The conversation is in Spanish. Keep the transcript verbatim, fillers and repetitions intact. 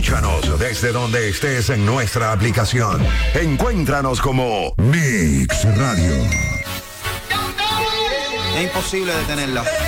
Escúchanos desde donde estés en nuestra aplicación. Encuéntranos como Mix Radio. Es imposible detenerla.